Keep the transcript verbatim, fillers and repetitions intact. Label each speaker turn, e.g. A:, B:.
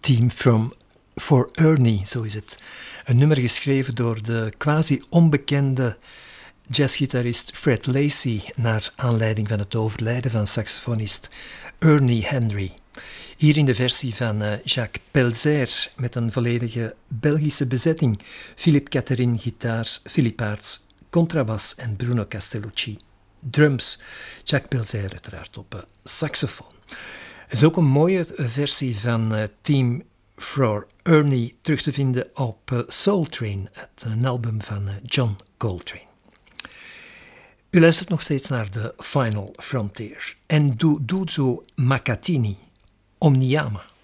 A: Team from for Ernie, zo is het. Een nummer geschreven door de quasi onbekende jazzgitarist Fred Lacey naar aanleiding van het overlijden van saxofonist Ernie Henry. Hier in de versie van uh, Jacques Pelzer met een volledige Belgische bezetting. Philippe Catherine gitaar, Philippe Aerts contrabas en Bruno Castellucci drums. Jacques Pelzer uiteraard op uh, saxofoon. Er is ook een mooie versie van uh, Team for Ernie terug te vinden op uh, Soul Train, het een album van uh, John Coltrane. U luistert nog steeds naar The Final Frontier en doe, doe zo Macatini, Omniama.